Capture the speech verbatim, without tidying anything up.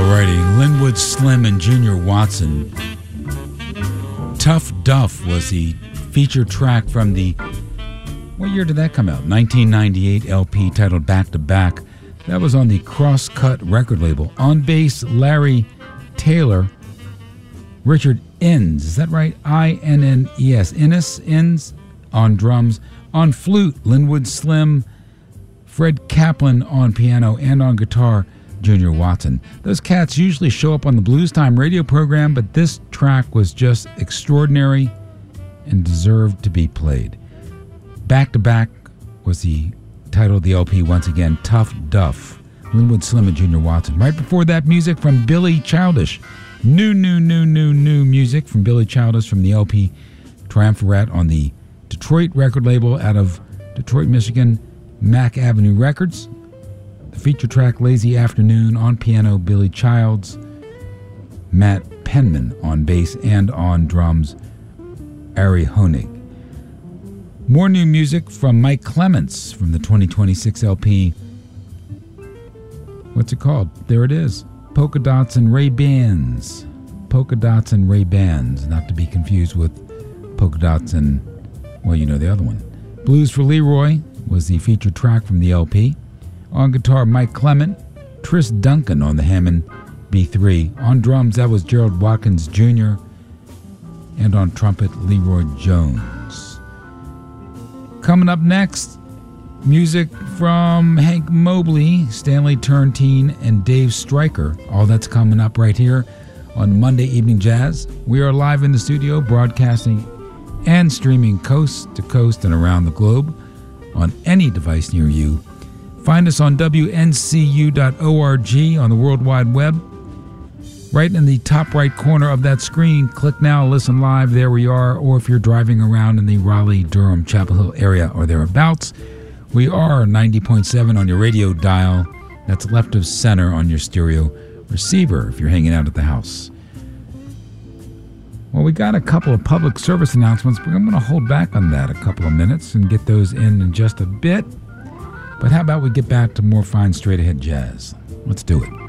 Alrighty, Linwood Slim and Junior Watson. Tough Duff was the feature track from the, what year did that come out? nineteen ninety-eight L P titled Back to Back. That was on the Crosscut record label. On bass, Larry Taylor. Richard Innes, is that right? I N N E S. Innes, Innes on drums. On flute, Linwood Slim. Fred Kaplan on piano and on guitar, Junior Watson. Those cats usually show up on the Blues Time radio program, but this track was just extraordinary and deserved to be played. Back to Back was the title of the L P, once again, Tough Duff, Linwood Slim and Junior Watson. Right before that, music from Billy Childish. New, new, new, new, new music from Billy Childish from the L P Triumvirate on the Detroit record label out of Detroit, Michigan, Mack Avenue Records. The feature track, Lazy Afternoon, on piano, Billy Childs. Matt Penman on bass and on drums, Ari Honig. More new music from Mike Clements from the twenty twenty-six L P. What's it called? There it is. Polka Dots and Ray-Bans. Polka Dots and Ray-Bans, not to be confused with Polka Dots and, well, you know the other one. Blues for Leroy was the featured track from the L P. On guitar, Mike Clement. Tris Duncan on the Hammond B three. On drums, that was Gerald Watkins Junior And on trumpet, Leroy Jones. Coming up next, music from Hank Mobley, Stanley Turrentine, and Dave Stryker. All that's coming up right here on Monday Evening Jazz. We are live in the studio, broadcasting and streaming coast to coast and around the globe on any device near you. Find us on W N C U dot org on the World Wide Web. Right in the top right corner of that screen, click now, listen live, there we are. Or if you're driving around in the Raleigh, Durham, Chapel Hill area or thereabouts, we are ninety point seven on your radio dial. That's left of center on your stereo receiver if you're hanging out at the house. Well, we got a couple of public service announcements, but I'm going to hold back on that a couple of minutes and get those in in just a bit. But how about we get back to more fine straight-ahead jazz? Let's do it.